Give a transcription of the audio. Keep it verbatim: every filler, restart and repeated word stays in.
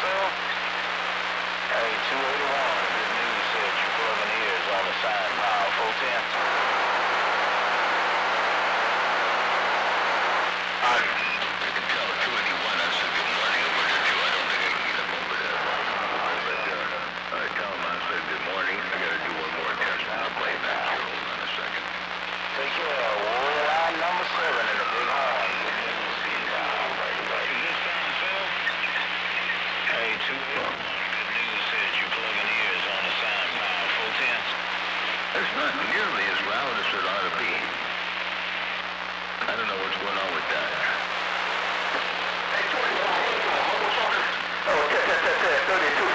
Phil? Hey, two eighty-one, good news said you're plugging ears on the sign pile, full ten. I can tell two eighty-one, I said good morning over there too. I don't think I can get up over there. But, uh, I tell him I said good morning. I gotta do one more test. I'll play back here. Hold on a second. Take care, warrior line number seven in the big horn. Is this sound, Phil? Hey, two eighty-one, good news said you're plugging ears on the sign pile, full ten. It's not nearly as loud as it ought to be. I don't know what's going on with that. Hey, twenty-one, motherfucker. Oh, test, test, test, test, thirty-two.